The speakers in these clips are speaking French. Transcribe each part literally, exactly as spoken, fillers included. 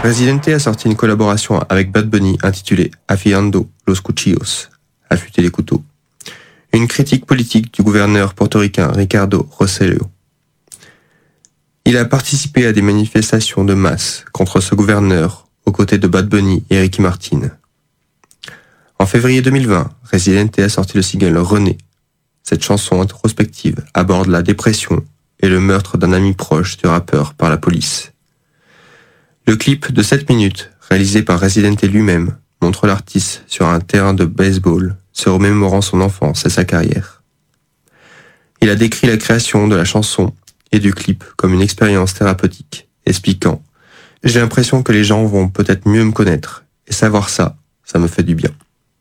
Residente a sorti une collaboration avec Bad Bunny intitulée Afiando los Cuchillos, affûter les couteaux, une critique politique du gouverneur portoricain Ricardo Rossello. Il a participé à des manifestations de masse contre ce gouverneur aux côtés de Bad Bunny et Ricky Martin. En février deux mille vingt, Residente a sorti le single René. Cette chanson introspective aborde la dépression et le meurtre d'un ami proche du rappeur par la police. Le clip de sept minutes, réalisé par Residente lui-même, montre l'artiste sur un terrain de baseball, se remémorant son enfance et sa carrière. Il a décrit la création de la chanson et du clip comme une expérience thérapeutique, expliquant « J'ai l'impression que les gens vont peut-être mieux me connaître, et savoir ça, ça me fait du bien ».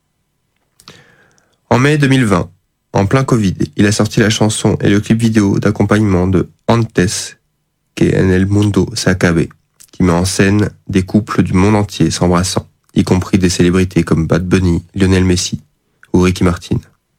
En mai deux mille vingt, en plein Covid, il a sorti la chanson et le clip vidéo d'accompagnement de Antes que en el mundo se acabe, qui met en scène des couples du monde entier s'embrassant, y compris des célébrités comme Bad Bunny, Lionel Messi ou Ricky Martin.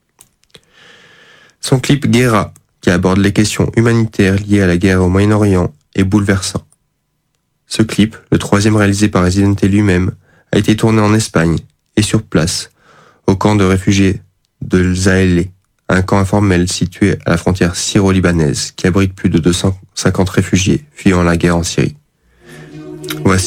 Son clip Guerra, qui aborde les questions humanitaires liées à la guerre au Moyen-Orient, est bouleversant. Ce clip, le troisième réalisé par Residente lui-même, a été tourné en Espagne et sur place, au camp de réfugiés de Zaele, un camp informel situé à la frontière syro-libanaise qui abrite plus de deux cent cinquante réfugiés fuyant la guerre en Syrie. Voici